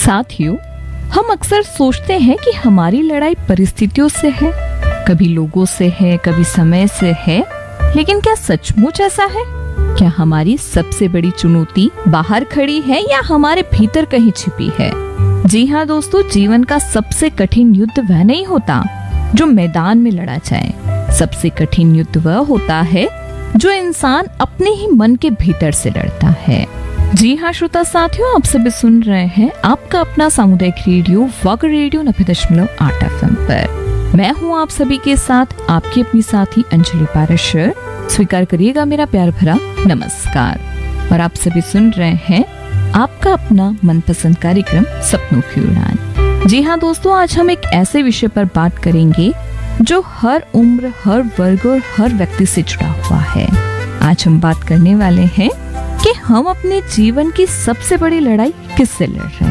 साथियों, हम अक्सर सोचते हैं कि हमारी लड़ाई परिस्थितियों से है, कभी लोगों से है, कभी समय से है, लेकिन क्या सचमुच ऐसा है? क्या हमारी सबसे बड़ी चुनौती बाहर खड़ी है या हमारे भीतर कहीं छिपी है? जी हाँ दोस्तों, जीवन का सबसे कठिन युद्ध वह नहीं होता जो मैदान में लड़ा जाए। सबसे कठिन युद्ध वह होता है जो इंसान अपने ही मन के भीतर से लड़ता है। जी हाँ श्रोता साथियों, आप सभी सुन रहे हैं आपका अपना सामुदायिक रेडियो वॉकर रेडियो 90.8 FM पर। मैं हूँ आप सभी के साथ आपकी अपनी साथी अंजलि पाराशर। स्वीकार करिएगा मेरा प्यार भरा नमस्कार। और आप सभी सुन रहे हैं आपका अपना मनपसंद कार्यक्रम सपनों की उड़ान। जी हाँ दोस्तों, आज हम एक ऐसे विषय पर बात करेंगे जो हर उम्र, हर वर्ग और हर व्यक्ति से जुड़ा हुआ है। आज हम बात करने वाले हैं कि हम अपने जीवन की सबसे बड़ी लड़ाई किससे लड़ रहे हैं।